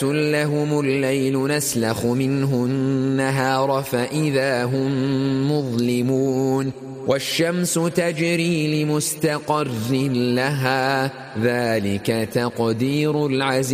لهم الليل نسلخ منه النهار فإذا هم مظلمون والشمس تجري لمستقر لها ذلك تقدير العزيز